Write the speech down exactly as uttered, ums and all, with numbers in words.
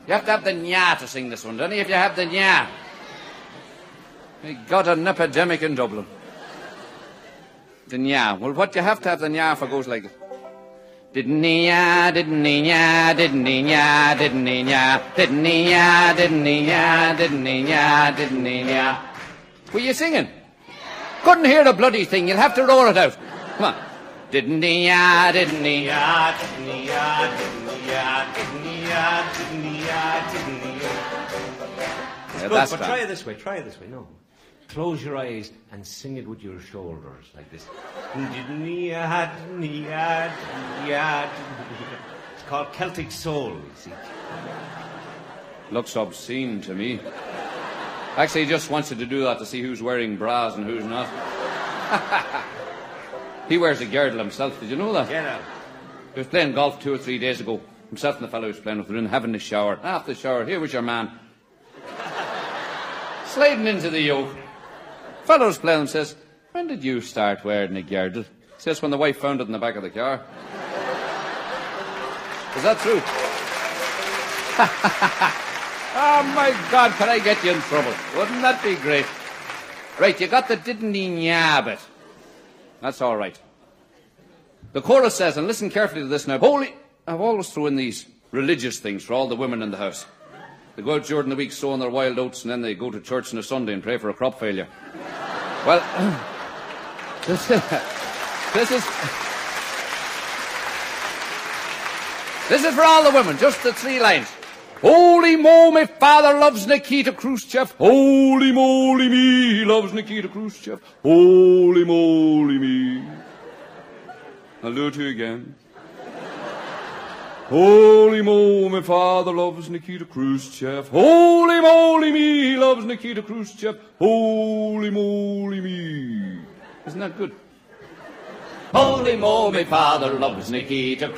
You have to have the nya to sing this one, don't you? If you have the nya. We got an epidemic in Dublin. The nya. Well, what you have to have the nya for goes like this. Didn't-y nya, didn't-y nya, didn't-y nya, didn't-y nya, didn't-y nya, didn't-y nya, didn't-y nya, didn't-y nya. Were you singing? Couldn't hear the bloody thing. You'll have to roll it out. Come on. Didn't-y nya, didn't-y nya, didn't-y nya, didn't-y nya, didn't-y nya, didn't-y nya, didn't-y nya. Yeah, that's but try it this way. Try it this way. No. Close your eyes and sing it with your shoulders like this. It's called Celtic Soul, you see. Looks obscene to me. Actually, he just wants you to do that to see who's wearing bras and who's not. He wears a girdle himself. Did you know that? Get out. He was playing golf two or three days ago. Himself and the fellow he was playing with were in having a shower. After the shower, here was your man. Sliding into the yoke. Fellow's playing and says, when did you start wearing a girdle? He says, when the wife found it in the back of the car. Is that true? Oh, my God, can I get you in trouble? Wouldn't that be great? Right, you got the didn't-y nya bit. That's all right. The chorus says, and listen carefully to this now, holy... I've always thrown in these religious things for all the women in the house. They go out during the week sowing their wild oats and then they go to church on a Sunday and pray for a crop failure. Well, this is... This is... This is for all the women, just the three lines. Holy mo, my father loves Nikita Khrushchev. Holy moly me, he loves Nikita Khrushchev. Holy moly me. I'll do it to you again. Holy mo, my father loves Nikita Khrushchev. Holy moly me, he loves Nikita Khrushchev. Holy moly me. Isn't that good? Holy mo, my father loves Nikita Khrushchev.